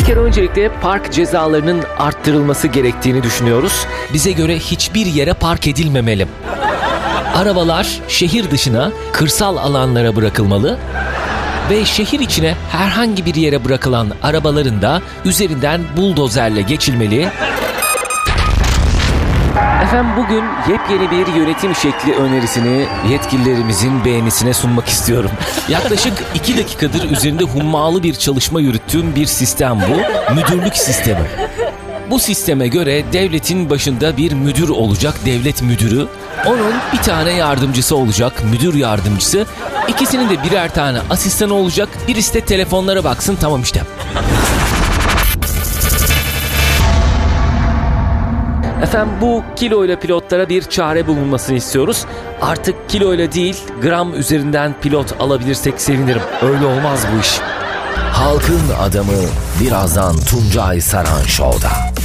Bir kere öncelikle park cezalarının arttırılması gerektiğini düşünüyoruz. Bize göre hiçbir yere park edilmemeli. Arabalar şehir dışına, kırsal alanlara bırakılmalı ve şehir içine herhangi bir yere bırakılan arabaların da üzerinden buldozerle geçilmeli. Efendim bugün yepyeni bir yönetim şekli önerisini yetkililerimizin beğenisine sunmak istiyorum. Yaklaşık 2 dakikadır üzerinde hummalı bir çalışma yürüttüğüm bir sistem bu. Müdürlük sistemi. Bu sisteme göre devletin başında bir müdür olacak, devlet müdürü. Onun bir tane yardımcısı olacak, müdür yardımcısı. İkisinin de birer tane asistanı olacak. Birisi de telefonlara baksın, tamam işte. Efendim bu kiloyla pilotlara bir çare bulunmasını istiyoruz. Artık kiloyla değil gram üzerinden pilot alabilirsek sevinirim. Öyle olmaz bu iş. Halkın adamı birazdan Tuncay Saran Show'da.